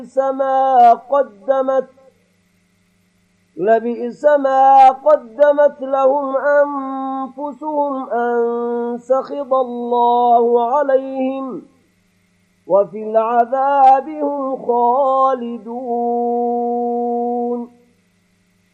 لبئس ما قدمت لهم أنفسهم أن سخط الله عليهم وفي العذاب هم خالدون.